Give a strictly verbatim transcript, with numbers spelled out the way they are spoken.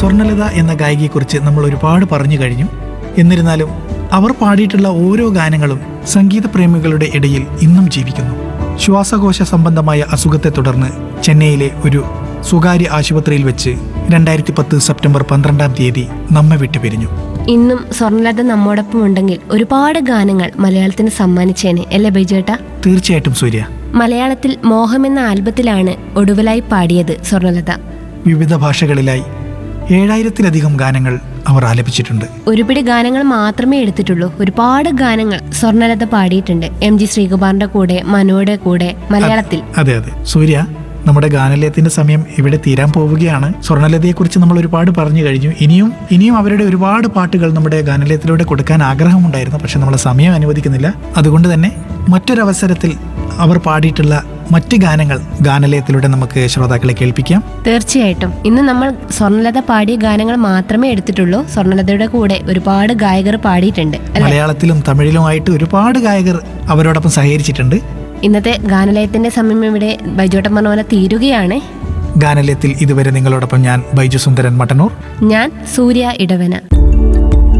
സ്വർണ്ണലത എന്ന ഗായികയെക്കുറിച്ച് നമ്മൾ ഒരുപാട് പറഞ്ഞു കഴിഞ്ഞു. എന്നിരുന്നാലും അവർ പാടിയിട്ടുള്ള ഓരോ ഗാനങ്ങളും സംഗീത പ്രേമികളുടെ ഇടയിൽ ഇന്നും ജീവിക്കുന്നു. ശ്വാസകോശ സംബന്ധമായ അസുഖത്തെ തുടർന്ന് ചെന്നൈയിലെ ഒരു സ്വകാര്യ ആശുപത്രിയിൽ വെച്ച് രണ്ടായിരത്തി പത്ത് സെപ്റ്റംബർ പന്ത്രണ്ടാം തീയതി നമ്മെ വിട്ടുപിരിഞ്ഞു. ഇന്നും സ്വർണ്ണലത നമ്മോടൊപ്പം ഉണ്ടെങ്കിൽ ഒരുപാട് ഗാനങ്ങൾ മലയാളത്തിന് സമ്മാനിച്ചേനെ അല്ലേ ബൈജുവേട്ടാ? തീർച്ചയായിട്ടും സൂര്യ. മലയാളത്തിൽ മോഹം എന്ന ആൽബത്തിലാണ് ഒടുവിലായി പാടിയത് സ്വർണ്ണലത. വിവിധ ഭാഷകളിലായി ഏഴായിരത്തിലധികം ഗാനങ്ങൾ അവർ ആലപിച്ചിട്ടുണ്ട്. ഒരുപിടി ഗാനങ്ങൾ മാത്രമേ എടുത്തിട്ടുള്ളൂ. ഒരുപാട് ഗാനങ്ങൾ സ്വർണ്ണലത പാടിയിട്ടുണ്ട്. എം ജി ശ്രീകുമാറിന്റെ കൂടെ, മനോയുടെ കൂടെ മലയാളത്തിൽ. അതെ അതെ സൂര്യ, നമ്മുടെ ഗാനലയത്തിന്റെ സമയം ഇവിടെ തീരാൻ പോവുകയാണ്. സ്വർണ്ണലതയെക്കുറിച്ച് നമ്മൾ ഒരുപാട് പറഞ്ഞു കഴിഞ്ഞു. ഇനിയും ഇനിയും അവരുടെ ഒരുപാട് പാട്ടുകൾ നമ്മുടെ ഗാനലയത്തിലൂടെ കൊടുക്കാൻ ആഗ്രഹമുണ്ടായിരുന്നു. പക്ഷെ നമ്മളെ സമയം അനുവദിക്കുന്നില്ല. അതുകൊണ്ട് തന്നെ മറ്റൊരവസരത്തിൽ അവർ പാടിയിട്ടുള്ള മറ്റ് ഗാനങ്ങൾ ഗാനലയത്തിലൂടെ നമുക്ക് ശ്രോതാക്കളെ കേൾപ്പിക്കാം. തീർച്ചയായിട്ടും. ഇന്ന് നമ്മൾ സ്വർണ്ണലത പാടിയ ഗാനങ്ങൾ മാത്രമേ എടുത്തിട്ടുള്ളൂ. സ്വർണ്ണലതയുടെ കൂടെ ഒരുപാട് ഗായകർ പാടിയിട്ടുണ്ട്. മലയാളത്തിലും തമിഴിലുമായിട്ട് ഒരുപാട് ഗായകർ അവരോടൊപ്പം സഹകരിച്ചിട്ടുണ്ട്. ഇന്നത്തെ ഗാനലയത്തിന്റെ സമയം ഇവിടെ ബൈജോട്ടൻ പറഞ്ഞ പോലെ തീരുകയാണ്. ഗാനലയത്തിൽ ഇതുവരെ നിങ്ങളോടൊപ്പം ഞാൻ ബൈജു സുന്ദരൻ മട്ടന്നൂർ, ഞാൻ സൂര്യ ഇടവന.